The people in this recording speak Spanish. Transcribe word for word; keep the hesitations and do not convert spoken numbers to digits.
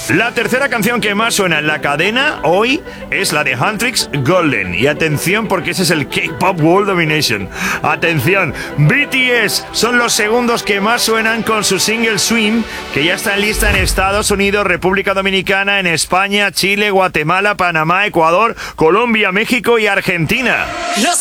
La tercera canción que más suena en la cadena hoy es la de Huntrix, Golden. Y atención, porque ese es el K-Pop World Domination. Atención, B T S son los segundos que más suenan con su single Swim, que ya está en lista en Estados Unidos, República Dominicana, en España, Chile, Guatemala, Panamá, Ecuador, Colombia, México y Argentina.